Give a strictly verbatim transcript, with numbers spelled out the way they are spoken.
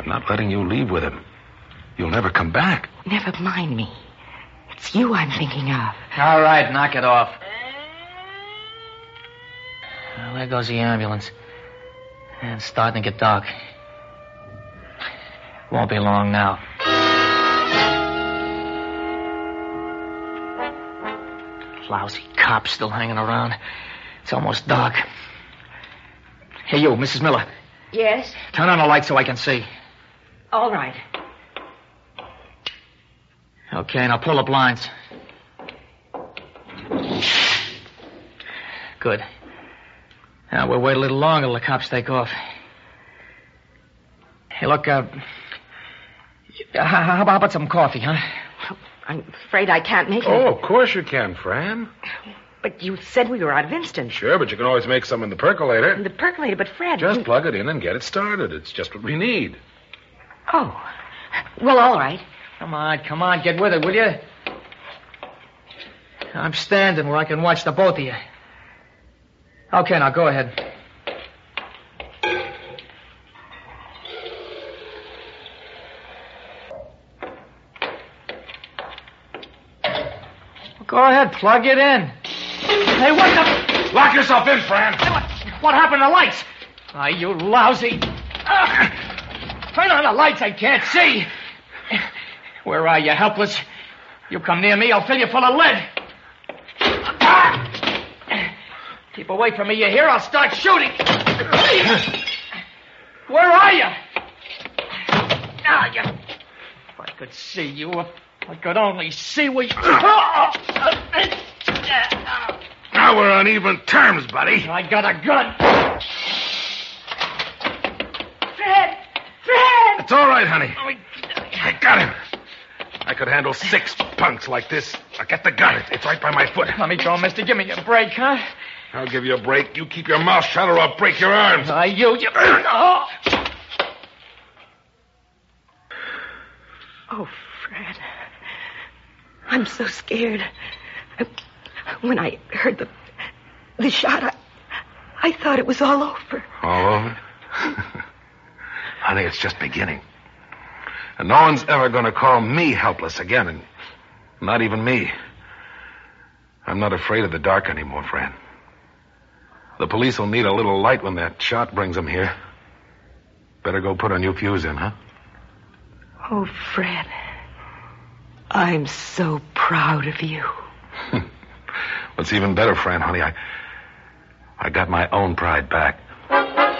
I'm not letting you leave with him. You'll never come back. Never mind me. It's you I'm thinking of. All right, knock it off. Well, there goes the ambulance. And it's starting to get dark. Won't be long now. Lousy cops still hanging around. It's almost dark. Hey, you, Missus Miller. Yes? Turn on the light so I can see. All right. Okay, now pull the blinds. Good. Now, we'll wait a little longer till the cops take off. Hey, look, uh... How, how about some coffee, huh? I'm afraid I can't make it. Oh, of course you can, Fran. But you said we were out of instant. Sure, but you can always make some in the percolator. The percolator, but Fred... Just you... plug it in and get it started. It's just what we need. Oh. Well, all right. Come on, come on, get with it, will you? I'm standing where I can watch the both of you. Okay, now go ahead. Go ahead, plug it in. Hey, what the... Lock yourself in, Fran. Hey, what, what happened to the lights? Ah, you lousy... Uh, turn on the lights, I can't see. Where are you, helpless? You come near me, I'll fill you full of lead. Ah! Keep away from me, you hear? I'll start shooting. Where are you? Ah, you... If I could see you, if I could only see where you... Now we're on even terms, buddy. I got a gun. Fred! Fred! It's all right, honey. I got him. I could handle six punks like this. Now get the gun. It's right by my foot. Let me go, mister. Give me a break, huh? I'll give you a break. You keep your mouth shut or I'll break your arms. I you... you... Oh. Oh, Fred. I'm so scared. When I heard the the shot, I, I thought it was all over. All over? Honey, it's just beginning. And no one's ever going to call me helpless again, and not even me. I'm not afraid of the dark anymore, Fran. The police will need a little light when that shot brings them here. Better go put a new fuse in, huh? Oh, Fred. I'm so proud of you. What's even better, Fran, honey, I... I got my own pride back.